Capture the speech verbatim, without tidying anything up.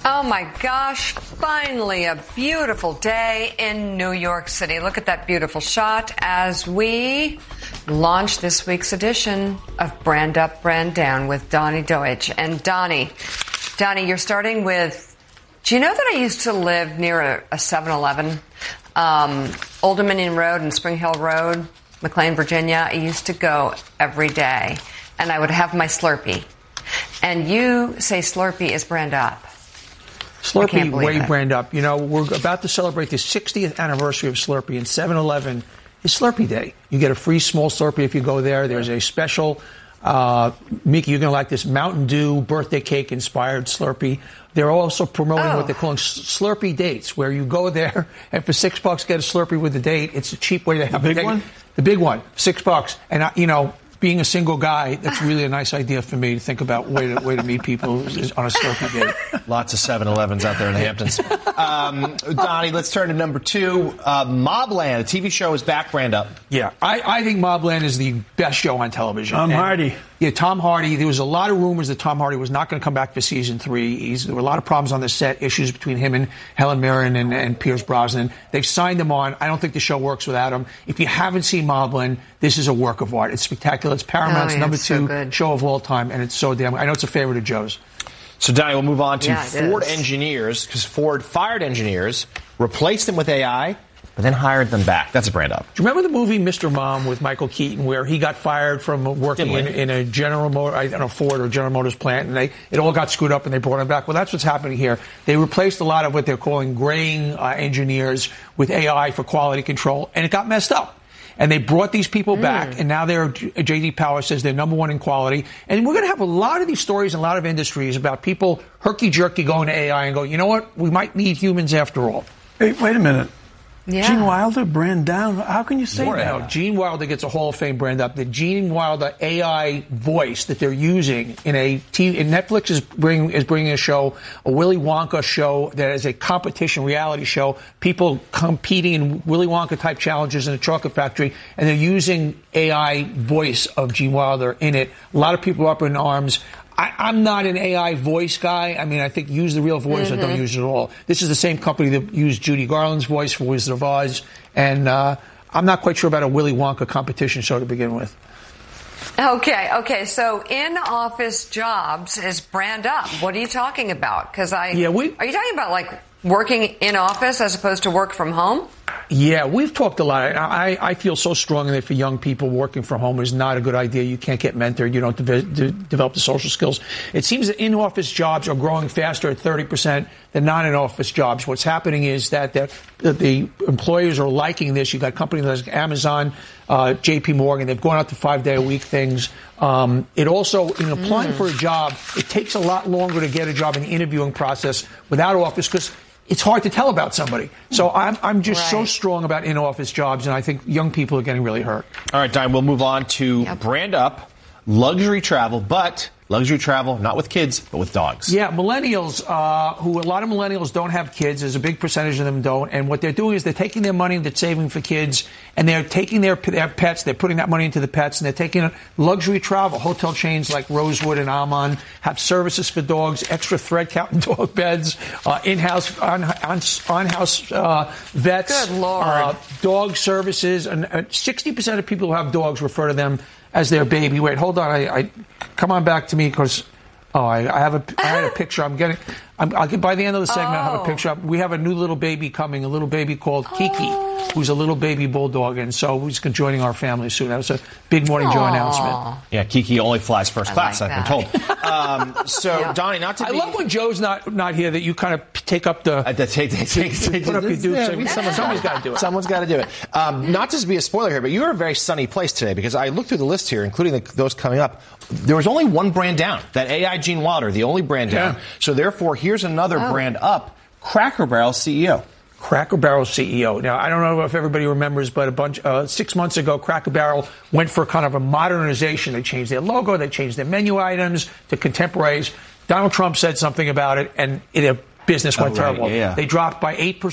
Oh, my gosh. Finally, a beautiful day in New York City. Look at that beautiful shot as we launch this week's edition of Brand Up, Brand Down with Donnie Deutsch. And Donnie, Donnie, you're starting with, do you know that I used to live near a, a seven eleven? Um, Old Dominion Road and Spring Hill Road, McLean, Virginia. I used to go every day, and I would have my Slurpee. And you say Slurpee is brand up. Slurpee, way it. brand up. You know, we're about to celebrate the sixtieth anniversary of Slurpee, and seven eleven is Slurpee Day. You get a free small Slurpee if you go there. There's a special, uh, Mickey, you're going to like this, Mountain Dew birthday cake inspired Slurpee. They're also promoting oh. what they're calling Slurpee dates, where you go there and for six bucks get a Slurpee with a date. It's a cheap way to have the big a date. one. The big one, six bucks, and I, you know. Being a single guy, that's really a nice idea for me to think about way to way to meet people on a Slurpee date. Lots of seven elevens out there in the Hamptons. Um, Donnie, let's turn to number two. Uh, Mobland, a T V show, is back, brand up. Yeah, I, I think Mobland is the best show on television. Tom and, Hardy. Yeah, Tom Hardy. There was a lot of rumors that Tom Hardy was not going to come back for season three. He's, there were a lot of problems on the set, issues between him and Helen Mirren and, and Pierce Brosnan. They've signed him on. I don't think the show works without him. If you haven't seen Mobland, this is a work of art. It's spectacular. It's Paramount's oh, yeah, number it's two so show of all time, and it's so damn. I know it's a favorite of Joe's. So, Donnie, we'll move on to yeah, Ford engineers, because Ford fired engineers, replaced them with A I, but then hired them back. That's a brand up. Do you remember the movie Mister Mom with Michael Keaton, where he got fired from working in, in a General Motor, I don't know, Ford or General Motors plant, and they it all got screwed up and they brought him back? Well, that's what's happening here. They replaced a lot of what they're calling graying uh, engineers with A I for quality control, and it got messed up. And they brought these people mm. back, and now they're, J D Power says they're number one in quality. And we're going to have a lot of these stories in a lot of industries about people herky-jerky going to A I and go, you know what, we might need humans after all. Hey, wait a minute. Yeah. Gene Wilder, brand down. How can you say More that? No, Gene Wilder gets a Hall of Fame brand up. The Gene Wilder A I voice that they're using in a T V, and Netflix is bringing is bringing a show, a Willy Wonka show that is a competition reality show. People competing in Willy Wonka type challenges in a chocolate factory, and they're using A I voice of Gene Wilder in it. A lot of people are up in arms. I, I'm not an A I voice guy. I mean, I think use the real voice mm-hmm. or don't use it at all. This is the same company that used Judy Garland's voice for Wizard of Oz. And uh, I'm not quite sure about a Willy Wonka competition show to begin with. Okay, okay. So in-office jobs is brand up. What are you talking about? Because I yeah, we, are you talking about like working in office as opposed to work from home? Yeah, we've talked a lot. I, I feel so strongly that for young people, working from home is not a good idea. You can't get mentored. You don't de- de- develop the social skills. It seems that in-office jobs are growing faster at thirty percent than non-in-office jobs. What's happening is that the, that the employers are liking this. You've got companies like Amazon, uh, J P Morgan. They've gone out to five-day-a-week things. Um, it also, in applying mm. for a job, it takes a lot longer to get a job in the interviewing process without office because it's hard to tell about somebody. So I'm, I'm just right. so strong about in-office jobs, and I think young people are getting really hurt. All right, Diane, we'll move on to yep. brand up, luxury travel, but luxury travel, not with kids, but with dogs. Yeah, millennials, uh, who a lot of millennials don't have kids. There's a big percentage of them don't. And what they're doing is they're taking their money that's saving for kids, and they're taking their, their pets, they're putting that money into the pets, and they're taking luxury travel. Hotel chains like Rosewood and Aman have services for dogs, extra thread count in dog beds, uh, in-house, on, on, on-house uh, vets. Good Lord. Uh, dog services. And uh, sixty percent of people who have dogs refer to them as their baby. Wait, hold on. I, I come on back to me because oh, I, I have a I had a picture. I'm getting. I'm, I'll get by the end of the segment. Oh. I have a picture up. We have a new little baby coming. A little baby called Kiki, oh. who's a little baby bulldog, and so he's joining our family soon. That was a big morning Aww. Joe announcement. Yeah, Kiki only flies first I class. like I've been told. um, so, yeah. Donnie, not to. I be, love when Joe's not not here that you kind of take up the. Uh, take, take, take, take, put up your dude. Yeah, Someone's, someone's got to do it. Someone's got to do it. Um, not to be a spoiler here, but you're in a very sunny place today because I looked through the list here, including the, those coming up. There was only one brand down. That A I Gene Wilder, the only brand down. Yeah. So therefore, here's another oh. brand up. Cracker Barrel C E O. Cracker Barrel C E O. Now, I don't know if everybody remembers, but a bunch uh, six months ago, Cracker Barrel went for kind of a modernization. They changed their logo, they changed their menu items to contemporaries. Donald Trump said something about it, and it, business went oh, right. terrible. Yeah. They dropped by eight percent.